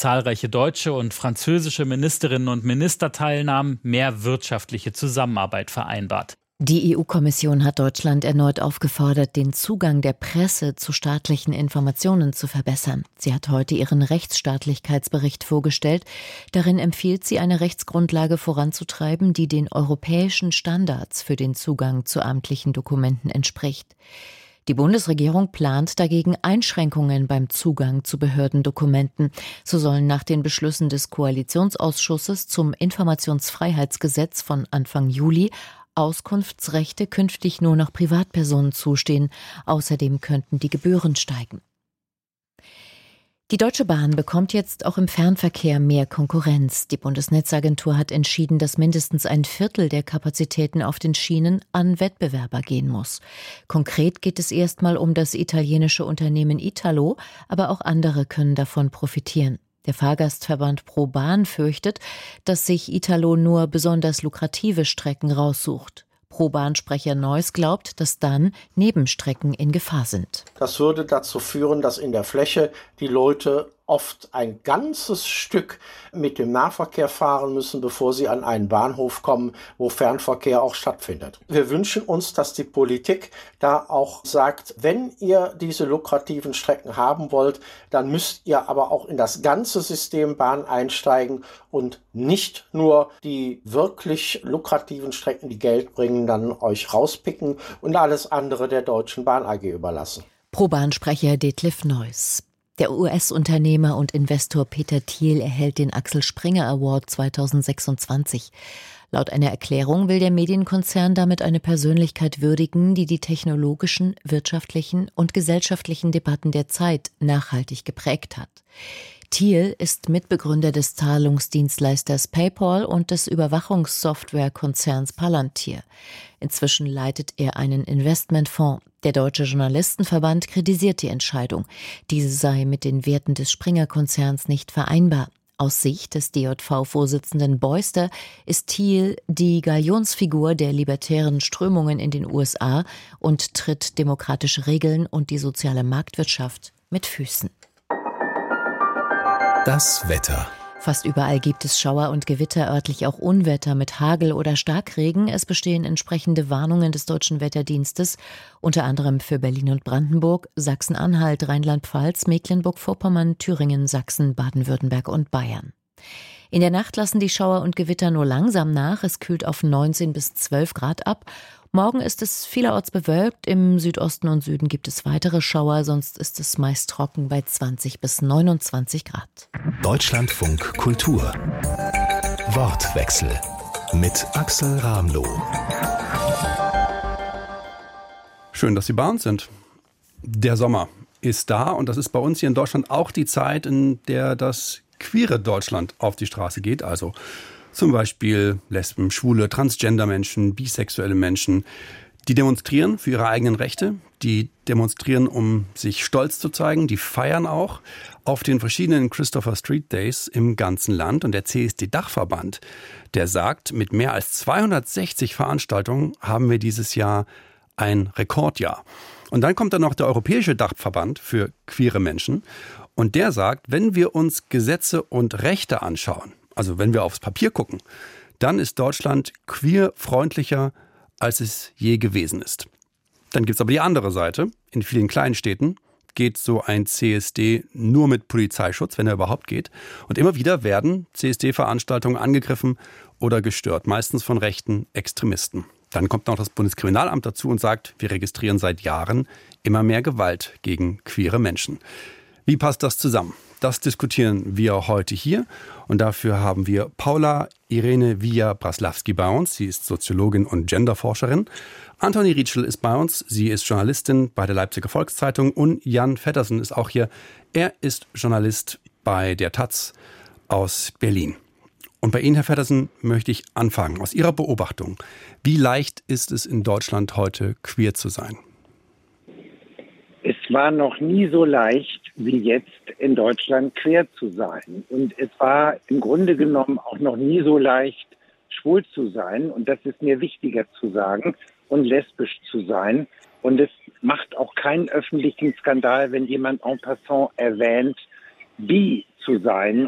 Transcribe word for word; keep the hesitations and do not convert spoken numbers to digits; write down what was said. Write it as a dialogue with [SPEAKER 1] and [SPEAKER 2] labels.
[SPEAKER 1] zahlreiche deutsche und französische Ministerinnen und Minister teilnahmen, mehr wirtschaftliche Zusammenarbeit vereinbart.
[SPEAKER 2] Die E U-Kommission hat Deutschland erneut aufgefordert, den Zugang der Presse zu staatlichen Informationen zu verbessern. Sie hat heute ihren Rechtsstaatlichkeitsbericht vorgestellt. Darin empfiehlt sie, eine Rechtsgrundlage voranzutreiben, die den europäischen Standards für den Zugang zu amtlichen Dokumenten entspricht. Die Bundesregierung plant dagegen Einschränkungen beim Zugang zu Behördendokumenten. So sollen nach den Beschlüssen des Koalitionsausschusses zum Informationsfreiheitsgesetz von Anfang Juli Auskunftsrechte künftig nur noch Privatpersonen zustehen. Außerdem könnten die Gebühren steigen. Die Deutsche Bahn bekommt jetzt auch im Fernverkehr mehr Konkurrenz. Die Bundesnetzagentur hat entschieden, dass mindestens ein Viertel der Kapazitäten auf den Schienen an Wettbewerber gehen muss. Konkret geht es erstmal um das italienische Unternehmen Italo, aber auch andere können davon profitieren. Der Fahrgastverband ProBahn fürchtet, dass sich Italo nur besonders lukrative Strecken raussucht. ProBahn-Sprecher Neuss glaubt, dass dann Nebenstrecken in Gefahr sind.
[SPEAKER 3] Das würde dazu führen, dass in der Fläche die Leute oft ein ganzes Stück mit dem Nahverkehr fahren müssen, bevor sie an einen Bahnhof kommen, wo Fernverkehr auch stattfindet. Wir wünschen uns, dass die Politik da auch sagt, wenn ihr diese lukrativen Strecken haben wollt, dann müsst ihr aber auch in das ganze System Bahn einsteigen und nicht nur die wirklich lukrativen Strecken, die Geld bringen, dann euch rauspicken und alles andere der Deutschen Bahn A G überlassen.
[SPEAKER 2] ProBahn-Sprecher Detlef Neuss. Der U S-Unternehmer und Investor Peter Thiel erhält den Axel Springer Award zweitausendsechsundzwanzig. Laut einer Erklärung will der Medienkonzern damit eine Persönlichkeit würdigen, die die technologischen, wirtschaftlichen und gesellschaftlichen Debatten der Zeit nachhaltig geprägt hat. Thiel ist Mitbegründer des Zahlungsdienstleisters PayPal und des Überwachungssoftwarekonzerns Palantir. Inzwischen leitet er einen Investmentfonds. Der Deutsche Journalistenverband kritisiert die Entscheidung. Diese sei mit den Werten des Springer-Konzerns nicht vereinbar. Aus Sicht des D J V-Vorsitzenden Beuster ist Thiel die Galionsfigur der libertären Strömungen in den U S A und tritt demokratische Regeln und die soziale Marktwirtschaft mit Füßen.
[SPEAKER 4] Das Wetter.
[SPEAKER 2] Fast überall gibt es Schauer und Gewitter, örtlich auch Unwetter mit Hagel oder Starkregen. Es bestehen entsprechende Warnungen des Deutschen Wetterdienstes, unter anderem für Berlin und Brandenburg, Sachsen-Anhalt, Rheinland-Pfalz, Mecklenburg-Vorpommern, Thüringen, Sachsen, Baden-Württemberg und Bayern. In der Nacht lassen die Schauer und Gewitter nur langsam nach. Es kühlt auf neunzehn bis zwölf Grad ab. Morgen ist es vielerorts bewölkt. Im Südosten und Süden gibt es weitere Schauer. Sonst ist es meist trocken bei zwanzig bis neunundzwanzig Grad.
[SPEAKER 4] Deutschlandfunk Kultur. Wortwechsel mit Axel Ramloh.
[SPEAKER 5] Schön, dass Sie bei uns sind. Der Sommer ist da und das ist bei uns hier in Deutschland auch die Zeit, in der das queere Deutschland auf die Straße geht. Also zum Beispiel Lesben, Schwule, Transgender-Menschen, bisexuelle Menschen, die demonstrieren für ihre eigenen Rechte, die demonstrieren, um sich stolz zu zeigen, die feiern auch auf den verschiedenen Christopher Street Days im ganzen Land. Und der C S D-Dachverband, der sagt, mit mehr als zweihundertsechzig Veranstaltungen haben wir dieses Jahr ein Rekordjahr. Und dann kommt dann noch der Europäische Dachverband für queere Menschen. Und der sagt, wenn wir uns Gesetze und Rechte anschauen, also wenn wir aufs Papier gucken, dann ist Deutschland queer-freundlicher, als es je gewesen ist. Dann gibt es aber die andere Seite. In vielen kleinen Städten geht so ein C S D nur mit Polizeischutz, wenn er überhaupt geht. Und immer wieder werden C S D-Veranstaltungen angegriffen oder gestört, meistens von rechten Extremisten. Dann kommt noch das Bundeskriminalamt dazu und sagt, wir registrieren seit Jahren immer mehr Gewalt gegen queere Menschen. Wie passt das zusammen? Das diskutieren wir heute hier und dafür haben wir Paula Irene Villa-Braslawski bei uns. Sie ist Soziologin und Genderforscherin. Antoni Rietschel ist bei uns. Sie ist Journalistin bei der Leipziger Volkszeitung und Jan Vettersen ist auch hier. Er ist Journalist bei der Taz aus Berlin. Und bei Ihnen, Herr Vettersen, möchte ich anfangen. Aus Ihrer Beobachtung, wie leicht ist es in Deutschland heute, queer zu sein?
[SPEAKER 6] Es war noch nie so leicht wie jetzt in Deutschland queer zu sein. Und es war im Grunde genommen auch noch nie so leicht, schwul zu sein. Und das ist mir wichtiger zu sagen, und lesbisch zu sein. Und es macht auch keinen öffentlichen Skandal, wenn jemand en passant erwähnt, bi zu sein